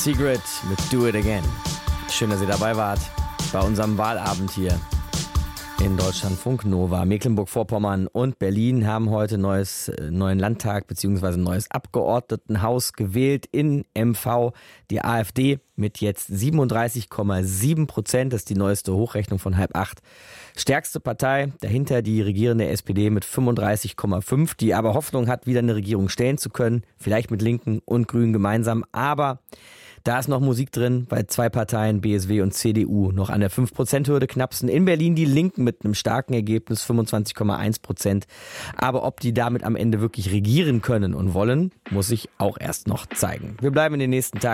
Secret mit Do It Again. Schön, dass ihr dabei wart bei unserem Wahlabend hier in Deutschlandfunk Nova. Mecklenburg-Vorpommern und Berlin haben heute neuen Landtag bzw. neues Abgeordnetenhaus gewählt in MV. Die AfD mit jetzt 37,7%, das ist die neueste Hochrechnung von 7:30. Stärkste Partei, dahinter die regierende SPD mit 35,5%, die aber Hoffnung hat, wieder eine Regierung stellen zu können, vielleicht mit Linken und Grünen gemeinsam, aber da ist noch Musik drin, weil zwei Parteien, BSW und CDU, noch an der 5%-Hürde knapsen. In Berlin die Linken mit einem starken Ergebnis, 25,1%. Aber ob die damit am Ende wirklich regieren können und wollen, muss sich auch erst noch zeigen. Wir bleiben in den nächsten Tagen